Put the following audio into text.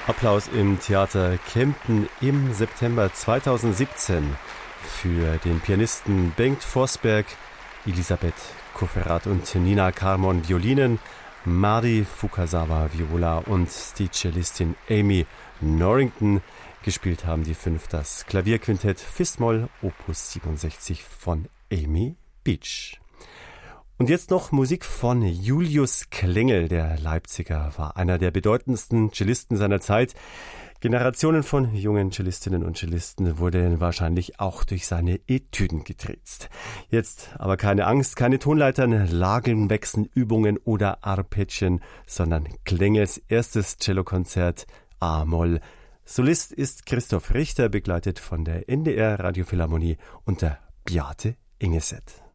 Applaus im Theater Kempten im September 2017 für den Pianisten Bengt Forsberg, Elisabeth Kufferath und Nina Carmon Violinen, Mari Fukasawa Viola und die Cellistin Amy Norrington. Gespielt haben die 5 das Klavierquintett Fis-Moll Opus 67 von Amy Beach. Und jetzt noch Musik von Julius Klengel. Der Leipziger war einer der bedeutendsten Cellisten seiner Zeit. Generationen von jungen Cellistinnen und Cellisten wurden wahrscheinlich auch durch seine Etüden getriezt. Jetzt aber keine Angst, keine Tonleitern, Lagenwechseln, Übungen oder Arpeggien, sondern Klengels erstes Cellokonzert A-Moll. Solist ist Christoph Richter, begleitet von der NDR Radiophilharmonie unter Beate Ingeset.